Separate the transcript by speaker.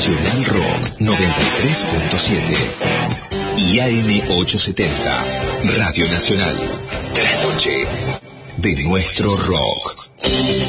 Speaker 1: Nacional Rock 93.7 y AM 870, Radio Nacional. De la noche de nuestro rock.